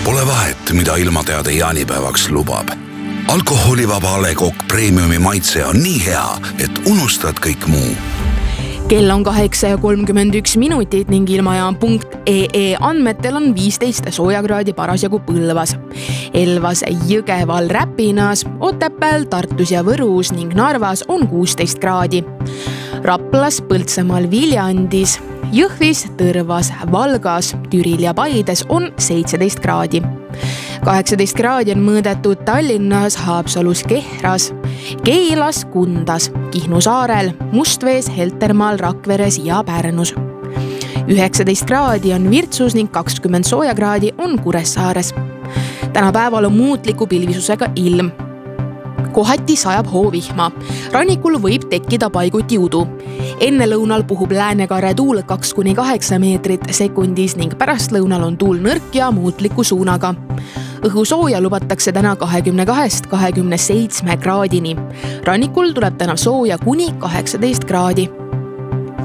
Pole vahet, mida ilmateade jaanipäevaks lubab. Alkoholivaba A. Le Coq Premiumi maitse on nii hea, et unustad kõik muu. Kell on 8:31 ning ilmajaam.ee andmetel on 15 soojakraadi parasjagu Põlvas, Elvas, Jõgeval, Räpinas, Otepääl, Tartus ja Võrus ning Narvas on 16 kraadi. Raplas, Põltsamaal, Viljandis, Jõhvis, Tõrvas, Valgas, Türil ja Paides on 17 kraadi. 18 kraadi on mõõdetud Tallinnas, Haapsalus, Kehras, Keilas, Kundas, Kihnu saarel, Mustvees, Heltermaal, Rakveres ja Pärnus. 19 kraadi on Virtsus ning 20 soojakraadi on Kuressaares. Tänapäeval on muutliku pilvisusega ilm. Kohati sajab hoovihma. Rannikul võib tekkida paiguti udu. Enne lõunal puhub Läänekarre tuul 2–8 meetrit sekundis ning pärastlõunal on tuul nõrk ja muutliku suunaga. Õhusooja lubatakse täna 22–27 kraadini. Rannikul tuleb täna sooja kuni 18 kraadi.